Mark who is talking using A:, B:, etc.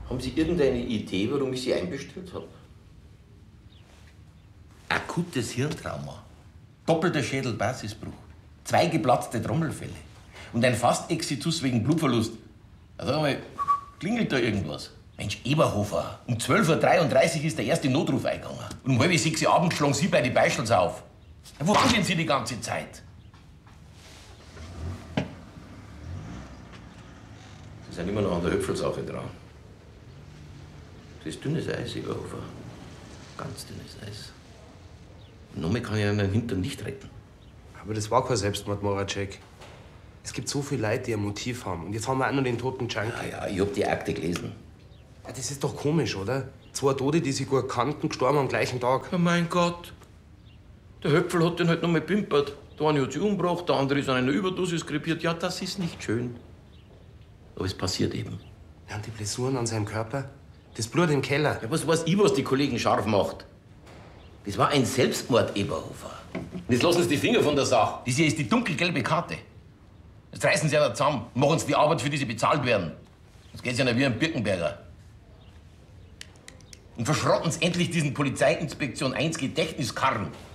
A: Haben Sie irgendeine Idee, warum ich Sie einbestellt habe?
B: Akutes Hirntrauma. Doppelter Schädelbasisbruch. 2 geplatzte Trommelfelle. Und ein Fast-Exitus wegen Blutverlust. Also mal, klingelt da irgendwas? Mensch, Eberhofer, um 12:33 Uhr ist der erste Notruf eingegangen. Und um 5:30 Uhr abends schlagen Sie bei den Beischels auf. Ja, wo waren denn Sie die ganze Zeit?
A: Sie sind immer noch an der Höpfelsache dran. Das ist dünnes Eis, Eberhofer. Ganz dünnes Eis. Und noch mehr kann ich einen Hintern nicht retten.
C: Aber das war kein Selbstmord, Moracek. Es gibt so viele Leute, die ein Motiv haben. Und jetzt haben wir auch noch den toten Junkie.
A: Ja, ich hab die Akte gelesen.
C: Ja, das ist doch komisch, oder? 2 Tote, die sich gut kannten, gestorben am gleichen Tag.
A: Ja, mein Gott. Der Höpfel hat den halt noch mal pimpert. Der eine hat sich umgebracht, der andere ist an einer Überdosis krepiert. Ja, das ist nicht schön. Aber es passiert eben.
C: Ja, und die Blessuren an seinem Körper? Das Blut im Keller.
A: Ja, was weiß ich, was die Kollegen scharf macht? Das war ein Selbstmord, Eberhofer. Und jetzt lassen Sie die Finger von der Sache.
B: Das hier ist die dunkelgelbe Karte. Jetzt reißen Sie ja zusammen und machen Sie die Arbeit, für die Sie bezahlt werden. Jetzt geht's ja nicht wie ein Birkenberger. Und verschrotten Sie endlich diesen Polizeiinspektion 1 Gedächtniskarren.